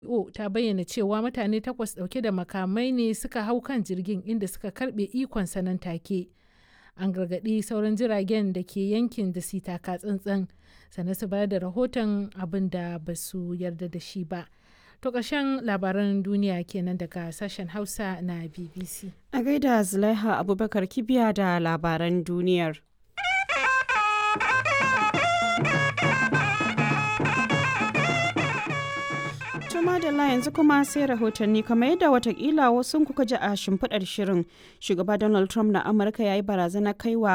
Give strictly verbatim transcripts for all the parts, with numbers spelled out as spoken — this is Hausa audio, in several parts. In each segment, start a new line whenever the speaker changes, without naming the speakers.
O ta bayyana cewa mutane takwas ɗauke da makamai ne suka hau kan jirgin inda suka karɓe ikonsa nan take. An gargaɗi sauran jiragen da ke yankin da su taka tsantsan sannan su bayar da rahoton abin da ba su yarda da shi ba. To ƙarshen labaran duniya kenan daga sashen Hausa na B B C.
A gaida Zulaiha Abubakar Kibiya da labaran duniyar. Madalla yanzu kuma sai rahotanni kamar yadda watakila wasu kuka ji a shimfiɗar shirin shugaba Donald Trump na Amurka ya yi barazanar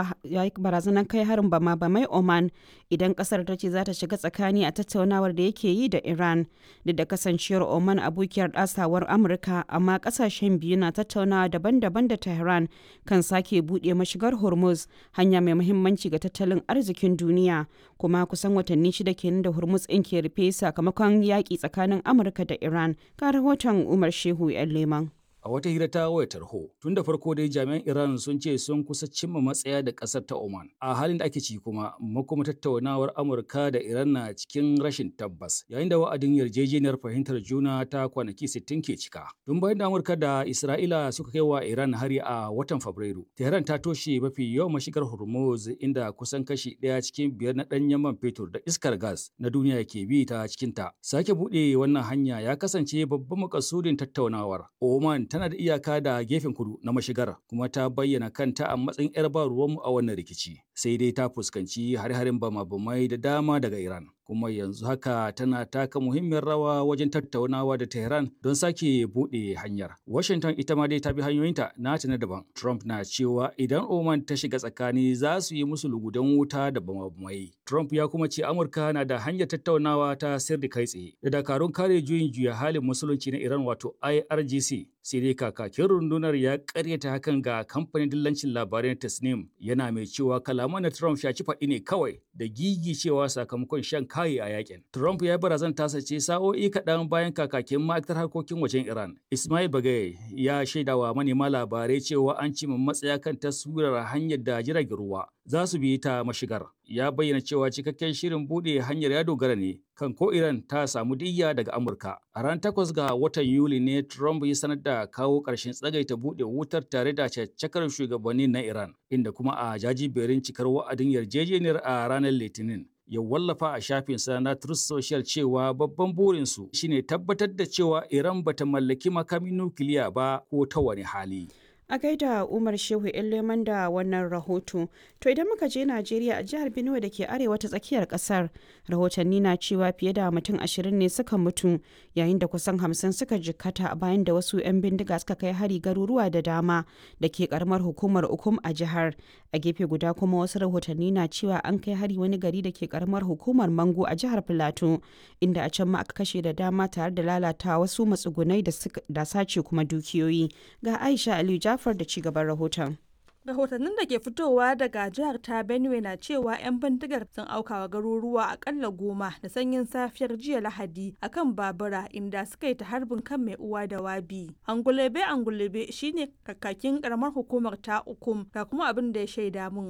kai harin bama bamai Oman idan kasar ta ce za ta shiga tsakani a tattaunawar da yake yi da Iran duk da kasancewar Oman abokiyar ɗasawar Amurka amma kasashen biyu na tattaunawa daban-daban da Tehran kan sake buɗe mashigar Hormuz hanya mai muhimmanci ga tattalin arzikin duniya kuma kusan watanni shida kenan da Hormuz ɗin ke rufe sakamakon yaƙi tsakanin Amurka da Iran. Ga rahoton Umar Shehu 'yan Leman.
A wata hira ta wayar tarho, tun da farko dai jami'an Iran sun ce sun kusa cimma matsaya da ƙasar ta Oman. A halin da ake ci kuma, makoma tattaunawar Amurka da Iran na cikin rashin tabbas, yayin da wa'adin yarjejeniyar fahimtar juna ta kwanaki sittin ke cika. Tun bayan da Amurka da Isra'ila suka kai wa Iran hari a watan Fabrairu, Tehran ta toshe mafi yawan mashigar Hormuz inda kusan kashi ɗaya cikin biyar na ɗanyen man fetur da iskar gas na duniya ke bi ta cikinta. Sake buɗe wannan hanya ya kasance babban makasudin tattaunawar. Oman tana da iyaka da gefen kudu na mashigar kuma ta bayyana kanta a matsayin 'yar ba ruwanmu a wannan rikici sai dai ta fuskanci har-harin bama-bamai da dama daga Iran kuma yanzu haka tana taka muhimmiyar rawa wajen tattaunawa da Tehran don sake buɗe hanyar. Washington ita ma dai ta bi hanyoyinta nata na daban. Trump na cewa idan Oman ta shiga tsakani za su yi musu lugudan wuta da bama-bamai. Trump ya kuma ce Amurka na da hanyar tattaunawa ta sirri kai tsaye da dakarun kare juyin juya halin musulunci na Iran wato I R G C. Sai dai kakakin rundunar ya karyata hakan ga kamfanin dillancin labarai na Tasnim yana mai cewa kalaman na Trump shaci faɗi ne kawai da gigi cewa sakamakon shan kayi a yakin. Trump ya barazan tasa ce sa'o'i kaɗan bayan kakakin ma'aikatar harkokin wajen Iran. Ismail Bagaye ya shaidawa manema labarai cewa an cimma matsaya kan taswirar hanyar da jiragen ruwa za su bi ta mashigar. Ya bayyana cewa cikakken shirin buɗe hanyar ya dogara ne kan ko Iran ta samu diyya daga Amurka. A ran takwas ga watan Yuli ne Trump ya sanar da kawo ƙarshen tsagaita buɗe wutar tare da caccakar shugabanni na Iran, inda kuma a jajiberin cikar wa'adin yarjejeniyar a ranar Litinin. Ya wallafa a shafinsa na Truth Social cewa babban burinsu shine tabbatar da cewa Iran bata mallaki makamin nukiliya ba ko ta wani hali.
A gaida Umar Shehu Leman da wannan rahoto. To idan muka je Najeriya a jihar Benue da ke arewa ta tsakiyar kasar, rahotanni na cewa fiye da mutum ashirin ne suka mutu yayin da kusan hamsin suka jikkata bayan da wasu 'yan bindiga suka kai hari garuruwa da dama da ke karamar hukumar Ukum a jihar. A gefe guda kuma wasu rahotanni na cewa an kai hari wani gari da ke karamar hukumar Mango a jihar Filato, inda a can ma aka kashe da dama tare da lalata wasu matsugunai da sace kuma dukiyoyi. Ga Aisha Aliyu Jafar da ci gaban rahoton.
Rahotannin da ke fitowa daga jihar ta Benue na cewa 'yan bindigar sun aukawa garuruwa akalla goma da sanyin safiyar jiya Lahadi akan babura inda suka yi ta harbin kan mai uwa da wabi. Angulebe Angulebe shine kakakin karamar hukumar ta Ukum ga kuma abin da ya shaida mun.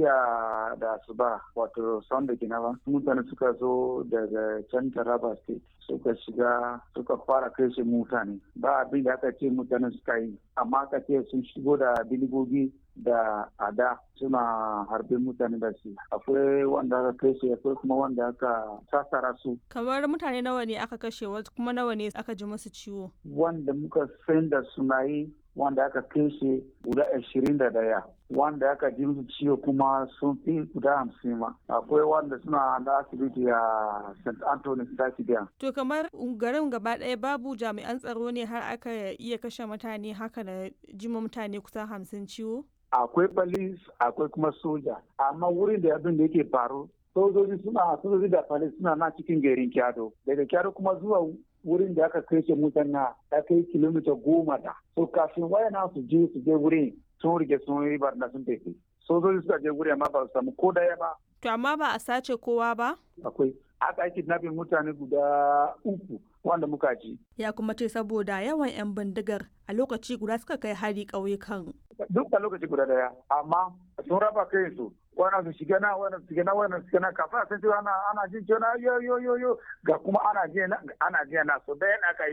Jiya da asuba wato Sunday Ginaba mutane suka zo daga can Taraba State suka shiga suka fara kashe mutane ba abin da aka ce mutane suka yi amma aka ce sun shigo da biligogi da ada suna harbin mutane da shi akwai wanda aka kashe akwai kuma wanda aka sassara su. Kamar
mutane nawa ne aka kashe wasu kuma nawa ne aka ji musu ciwo?
Wanda muka san da suna yi wanda aka kashe guda ashirin da daya wanda aka ji musu ciwo kuma sun fi guda hamsin ma akwai wanda suna da asibiti a Saint Anthony Stadium.
To kamar garin gaba ɗaya babu jami'an tsaro ne har aka iya kashe mutane haka da jima mutane kusan hamsin ciwo?
Akwai police akwai kuma soja amma wurin da abin da yake faru sojoji suna sojoji da police suna na cikin garin Kyado daga Kyado kuma zuwa wurin da aka kai mutane ya kai kilomita goma da so kafin wayana su je su je wurin sun rige sun yi barna sun tafi sojoji suka je wurin amma ba su samu ko daya ba.
To amma ba a sace kowa ba?
Akwai aka yi kidnapping mutane guda uku wanda muka ji.
Ya kuma ce saboda yawan 'yan bindigar a lokaci guda suka kai hari ƙauyukan.
Duk a lokaci guda daya amma sun raba kai su wannan su shiga na wannan su shiga na wannan su shiga na kafin a san cewa ana ana jin cewa yo yo yo yo ga kuma ana je ana je na so da yana kai